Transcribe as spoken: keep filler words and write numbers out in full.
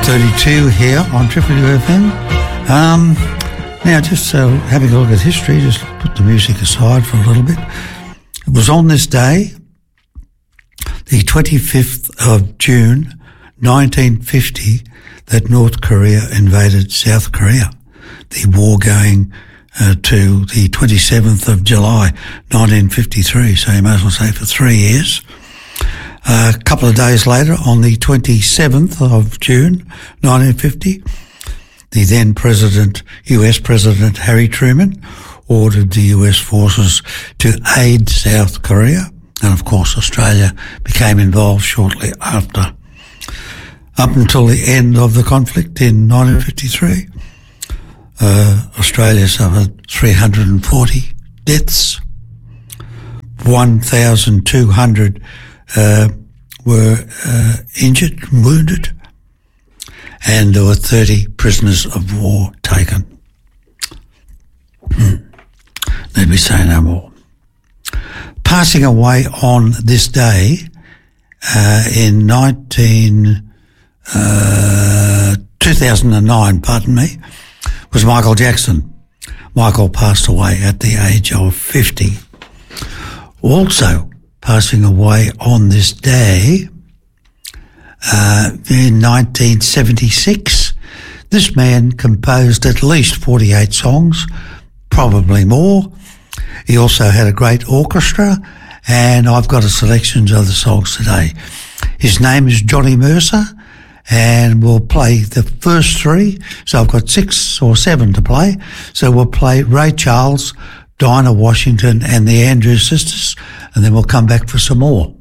thirty-two here on Triple U F M. Um, now, just uh, having a look at history, just put the music aside for a little bit. It was on this day, the twenty-fifth of June, nineteen fifty, that North Korea invaded South Korea. The war going uh, to the twenty-seventh of July, nineteen fifty-three, so you might as well say for three years. Uh, a couple of days later, on the twenty-seventh of June, nineteen fifty, the then President, U S President Harry Truman, ordered the U S forces to aid South Korea, and of course Australia became involved shortly after. Up until the end of the conflict in nineteen fifty-three, uh, Australia suffered three hundred forty deaths, one thousand two hundred uh, were uh, injured and wounded, and there were thirty prisoners of war taken. Let me say no more. Passing away on this day uh, in nineteen, uh, two thousand nine, pardon me, was Michael Jackson. Michael passed away at the age of fifty. Also passing away on this day uh, in nineteen seventy-six, this man composed at least forty-eight songs, probably more. He also had a great orchestra, and I've got a selection of the songs today. His name is Johnny Mercer, and we'll play the first three. So I've got six or seven to play. So we'll play Ray Charles, Dinah Washington, and the Andrews Sisters, and then we'll come back for some more.